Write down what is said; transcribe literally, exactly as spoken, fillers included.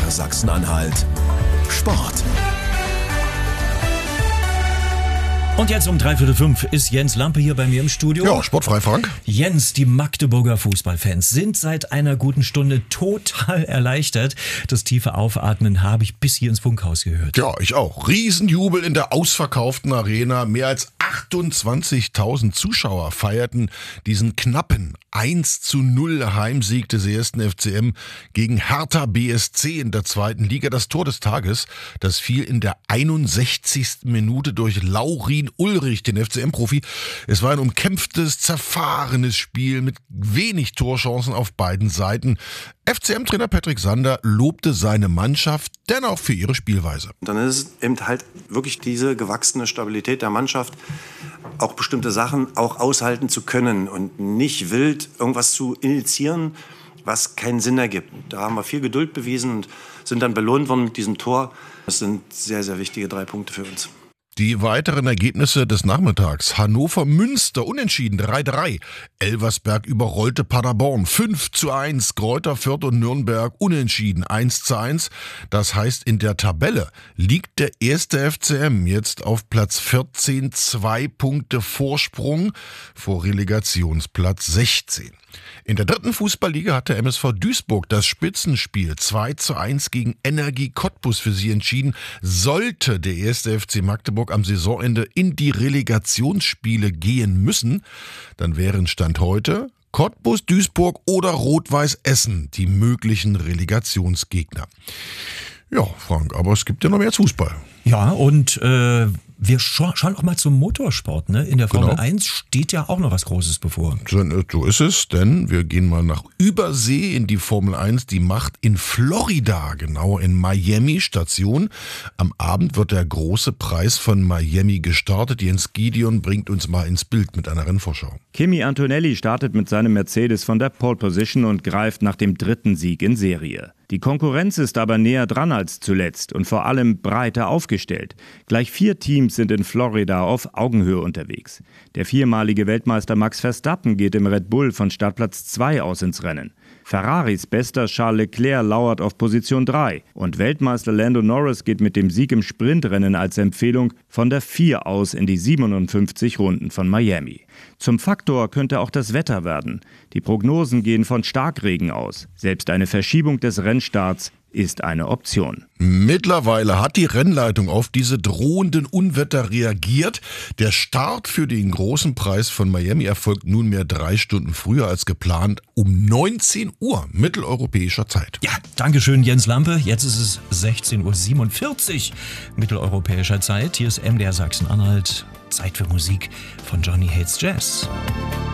R Sachsen-Anhalt Sport. Und jetzt um dreiviertel fünf ist Jens Lampe hier bei mir im Studio. Ja, sportfrei, Frank. Jens, die Magdeburger Fußballfans sind seit einer guten Stunde total erleichtert. Das tiefe Aufatmen habe ich bis hier ins Funkhaus gehört. Ja, ich auch. Riesenjubel in der ausverkauften Arena. Mehr als achtundzwanzigtausend Zuschauer feierten diesen knappen eins zu null Heimsieg des ersten F C M gegen Hertha B S C in der zweiten Liga. Das Tor des Tages, das fiel in der einundsechzigsten Minute durch Laurin Ulrich, den F C M-Profi. Es war ein umkämpftes, zerfahrenes Spiel mit wenig Torchancen auf beiden Seiten. F C M-Trainer Patrick Sander lobte seine Mannschaft dennoch für ihre Spielweise. Dann ist es eben halt wirklich diese gewachsene Stabilität der Mannschaft, auch bestimmte Sachen auch aushalten zu können und nicht wild irgendwas zu initiieren, was keinen Sinn ergibt. Da haben wir viel Geduld bewiesen und sind dann belohnt worden mit diesem Tor. Das sind sehr, sehr wichtige drei Punkte für uns. Die weiteren Ergebnisse des Nachmittags. Hannover-Münster unentschieden drei drei. Elversberg überrollte Paderborn fünf zu eins. Greuther Fürth und Nürnberg unentschieden eins zu eins. Das heißt, in der Tabelle liegt der erste F C M jetzt auf Platz vierzehn, zwei Punkte Vorsprung vor Relegationsplatz sechzehn. In der dritten Fußballliga hat der M S V Duisburg das Spitzenspiel zwei zu eins gegen Energie Cottbus für sie entschieden. Sollte der erste F C Magdeburg am Saisonende in die Relegationsspiele gehen müssen, dann wären Stand heute Cottbus, Duisburg oder Rot-Weiß Essen die möglichen Relegationsgegner. Ja, Frank, aber es gibt ja noch mehr Fußball. Ja, und äh, wir scha- schauen auch mal zum Motorsport. Ne? In der Formel Genau. eins steht ja auch noch was Großes bevor. So so ist es, denn wir gehen mal nach Übersee in die Formel eins. Die macht in Florida, genauer in Miami Station. Am Abend wird der große Preis von Miami gestartet. Jens Gideon bringt uns mal ins Bild mit einer Rennvorschau. Kimi Antonelli startet mit seinem Mercedes von der Pole Position und greift nach dem dritten Sieg in Serie. Die Konkurrenz ist aber näher dran als zuletzt und vor allem breiter aufgestellt. Gleich vier Teams sind in Florida auf Augenhöhe unterwegs. Der viermalige Weltmeister Max Verstappen geht im Red Bull von Startplatz zwei aus ins Rennen. Ferraris bester Charles Leclerc lauert auf Position drei und Weltmeister Lando Norris geht mit dem Sieg im Sprintrennen als Empfehlung von der vier aus in die siebenundfünfzig Runden von Miami. Zum Faktor könnte auch das Wetter werden. Die Prognosen gehen von Starkregen aus. Selbst eine Verschiebung des Rennstarts ist eine Option. Mittlerweile hat die Rennleitung auf diese drohenden Unwetter reagiert. Der Start für den großen Preis von Miami erfolgt nunmehr drei Stunden früher als geplant, um neunzehn Uhr mitteleuropäischer Zeit. Ja, dankeschön Jens Lampe. Jetzt ist es sechzehn Uhr siebenundvierzig mitteleuropäischer Zeit. Hier ist M D R Sachsen-Anhalt. Zeit für Musik von Johnny Hates Jazz.